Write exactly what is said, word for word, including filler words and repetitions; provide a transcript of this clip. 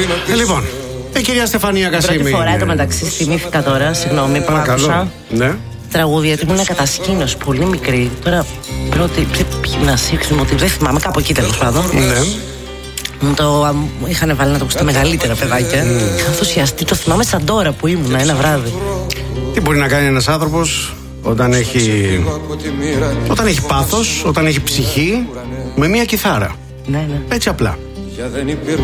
Ε, λοιπόν, η κυρία Στεφανία Κασίμη. Πρώτη φορά το μεταξύ θυμήθηκα τώρα, συγγνώμη που άκουσα. Ναι. Τραγούδια, γιατί ήμουν κατασκήνωση, πολύ μικρή. Τώρα πρώτη γυμνασίου, ότι δεν θυμάμαι, κάπου εκεί τέλος πάντων. Ναι. Μου το είχαν βάλει να το ακούσω τα μεγαλύτερα παιδάκια. Mm. Είχα ενθουσιαστεί, το θυμάμαι σαν τώρα που ήμουν ένα βράδυ. Τι μπορεί να κάνει ένας άνθρωπος όταν έχει, όταν έχει πάθος, όταν έχει ψυχή, με μια κιθάρα. Ναι, ναι. Έτσι απλά.